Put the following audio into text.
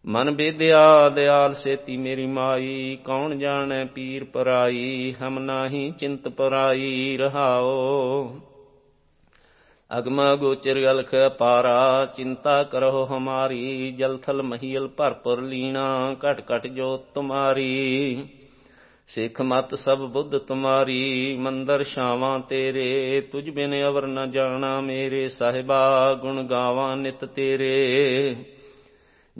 ਮਨ ਬੇਦਿਆ ਦਿਆਲ ਸੇਤੀ ਮੇਰੀ ਮਾਈ, ਕੌਣ ਜਾਣੈ ਪੀਰ ਪਰਾਈ, ਹਮ ਨਾਹੀ ਚਿੰਤ ਪਰਾਈ। ਰਹਾਓ ਅਗਮ ਗੋਚਰ ਅਲਖ ਅਪਾਰਾ, ਚਿੰਤਾ ਕਰਹੁ ਹਮਾਰੀ, ਜਲ ਥਲ ਮਹੀਲ ਭਰਪੁਰ ਲੀਣਾ, ਘਟ ਘਟ ਜੋਤ ਤੁਮਾਰੀ। ਸਿੱਖ ਮਤ ਸਭ ਬੁੱਧ ਤੁਮਾਰੀ, ਮੰਦਰ ਛਾਵਾਂ ਤੇਰੇ, ਤੁਝ ਬਿਨ ਅਵਰ ਨ ਜਾਣਾ ਮੇਰੇ, ਸਾਹਿਬਾ ਗੁਣ ਗਾਵਾਂ ਨਿਤ ਤੇਰੇ।